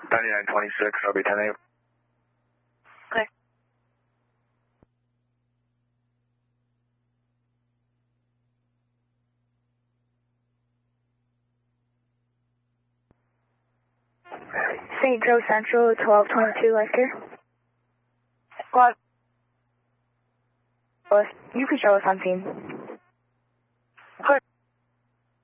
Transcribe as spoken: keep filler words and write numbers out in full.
ninety-nine twenty-six, R B ten eight. Okay. Saint Joe Central, twelve twenty-two, Lester. What? You can show us on scene.